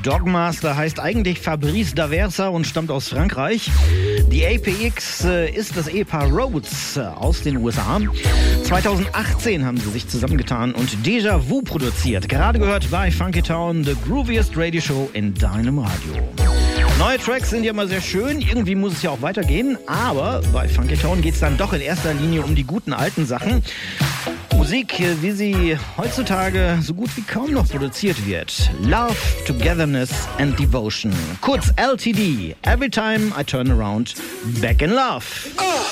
Dogmaster heißt eigentlich Fabrice Daversa und stammt aus Frankreich. Die APX ist das Ehepaar Rhodes aus den USA. 2018 haben sie sich zusammengetan und Déjà Vu produziert. Gerade gehört bei Funky Town, the grooviest radio show in deinem Radio. Neue Tracks sind ja immer sehr schön, irgendwie muss es ja auch weitergehen, aber bei Funky Town geht es dann doch in erster Linie um die guten alten Sachen. Musik, wie sie heutzutage so gut wie kaum noch produziert wird. Love, Togetherness and Devotion. Kurz LTD. Every time I turn around, back in love.